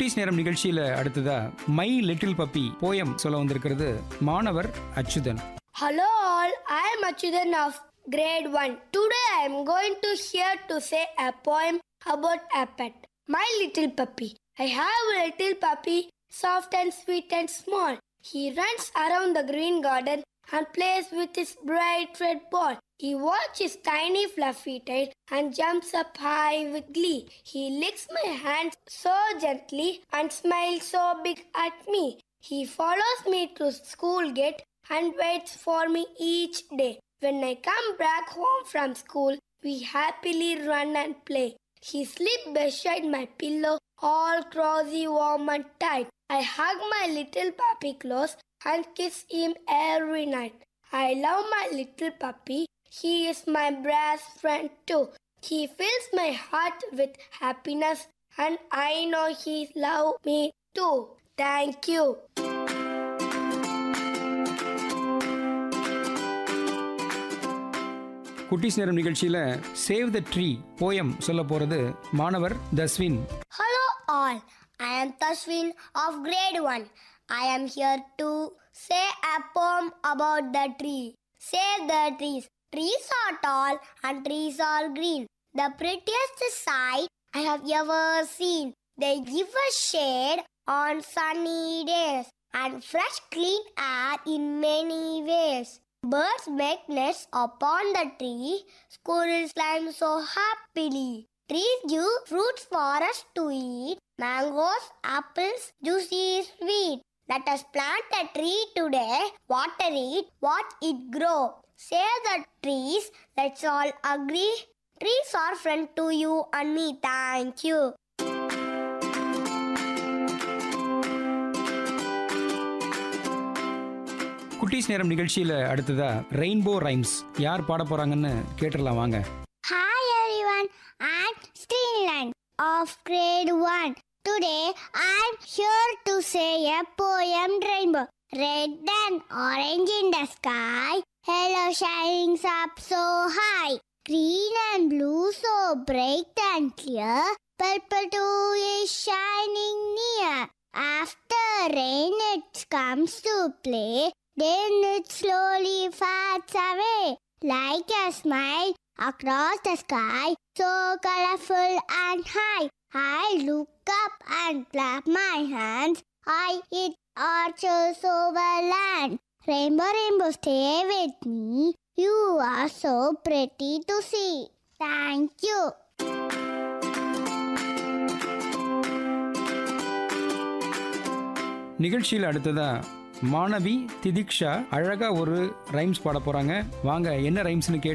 குட்டீஸ் நேரம் நிகழ்ச்சியில அடுத்ததா மை லிட்டில் பப்பி போயம் சொல்ல வந்திருக்கிறது மாணவர் Achuthan. Hello all, I am Achudan of grade 1. Today I am going to here to say a poem about a pet. My little puppy. I have a little puppy, soft and sweet and small. He runs around the green garden and plays with his bright red ball. He watches his tiny fluffy tail and jumps up high with glee. He licks my hands so gently and smiles so big at me. He follows me to school gate and waits for me each day. When I come back home from school, we happily run and play. He sleeps beside my pillow, all cozy, warm and tight. I hug my little puppy close and kiss him every night. I love my little puppy. He is my best friend too. He fills my heart with happiness and I know he loves me too. Thank you. குட்டீஸ் நேரம் நிகழ்ச்சியில save the tree poem சொல்ல போறது மாணவர் தஸ்வின். Hello all, I am Tashwin of grade 1. I am here to say a poem about the tree. Save the trees. Trees are tall and trees are green. The prettiest sight I have ever seen. They give us shade on sunny days and fresh clean air in many ways. Birds make nests upon the tree. Squirrels climb so happily. Trees give fruits for us to eat. Mangoes, apples, juicy, sweet. Let us plant a tree today. Water it, watch it grow. Save the trees, let's all agree. Trees are friend to you and me. Thank you. குட்டீஸ் நேரம் நிகழ்ச்சியில அடுத்ததா rainbow rhymes யார் பாட போறாங்கன்னு கேட்டுடலாம் வாங்க. Hi everyone, I'm Streamland of grade 1. Today I'm here to say a poem rainbow. Red and orange in the sky, yellow shining up so high. Green and blue so bright and clear, purple too is shining near. After rain it comes to play, then it slowly fades away. Like a smile across the sky, so colorful and high. I look up and clap my hands. It arches over land. Rainbow, rainbow, stay with me. You are so pretty to see. Thank you. நிகழ்ச்சியில் அடுத்ததா மாணவி திதிக்ஷா அழகா ஒரு rhymes பாட போறாங்க. வாங்க என்ன ரைம்ஸ்னு கேட்டு